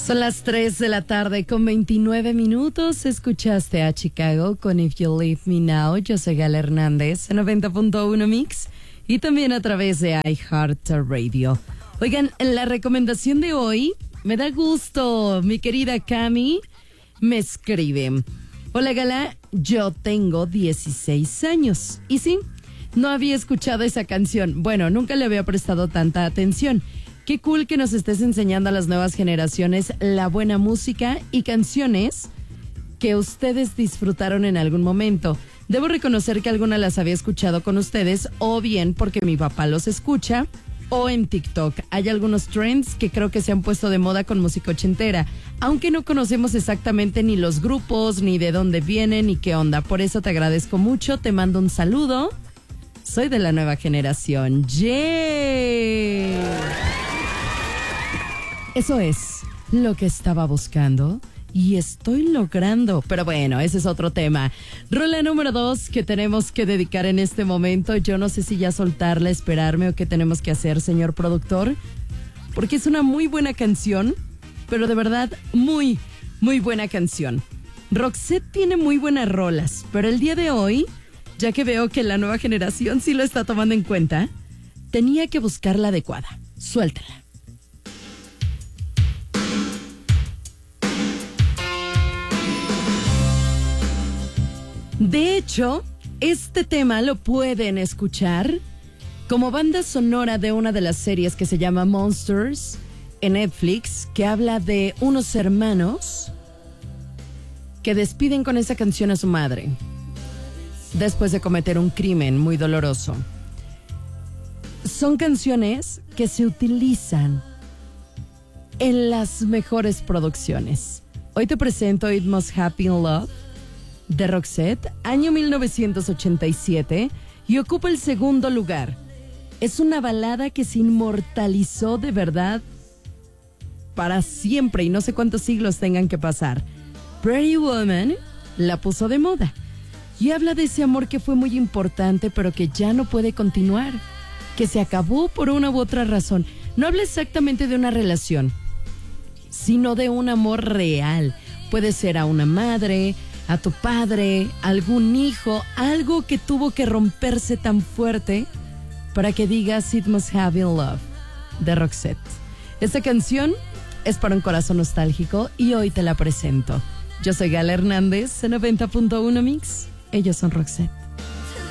Son las 3 de la tarde con 29 minutos. Escuchaste a Chicago con If You Leave Me Now. Yo soy Gala Hernández, 90.1 Mix y también a través de iHeartRadio. Oigan, la recomendación de hoy, me da gusto, mi querida Cami me escribe. Hola Gala, yo tengo 16 años. Y sí, no había escuchado esa canción. Bueno, nunca le había prestado tanta atención. Qué cool que nos estés enseñando a las nuevas generaciones la buena música y canciones que ustedes disfrutaron en algún momento. Debo reconocer que algunas las había escuchado con ustedes, o bien porque mi papá los escucha, o en TikTok. Hay algunos trends que creo que se han puesto de moda con música ochentera, aunque no conocemos exactamente ni los grupos, ni de dónde vienen, ni qué onda. Por eso te agradezco mucho, te mando un saludo. Soy de la nueva generación. ¡Yay! Eso es lo que estaba buscando y estoy logrando. Pero bueno, ese es otro tema. Rola número 2 que tenemos que dedicar en este momento. Yo no sé si ya soltarla, esperarme o qué tenemos que hacer, señor productor. Porque es una muy buena canción, pero de verdad muy, muy buena canción. Roxette tiene muy buenas rolas, pero el día de hoy, ya que veo que la nueva generación sí lo está tomando en cuenta, tenía que buscar la adecuada. Suéltala. De hecho, este tema lo pueden escuchar como banda sonora de una de las series que se llama Monsters en Netflix, que habla de unos hermanos que despiden con esa canción a su madre después de cometer un crimen muy doloroso. Son canciones que se utilizan en las mejores producciones. Hoy te presento It Must Happen in Love de Roxette, año 1987, y ocupa el segundo lugar. Es una balada que se inmortalizó de verdad para siempre y no sé cuántos siglos tengan que pasar. Pretty Woman la puso de moda y habla de ese amor que fue muy importante pero que ya no puede continuar, que se acabó por una u otra razón. No habla exactamente de una relación, sino de un amor real. Puede ser a una madre, a tu padre, algún hijo, algo que tuvo que romperse tan fuerte para que digas It Must Have Been Love de Roxette. Esta canción es para un corazón nostálgico y hoy te la presento. Yo soy Gala Hernández, 90.1 Mix. Ellos son Roxette.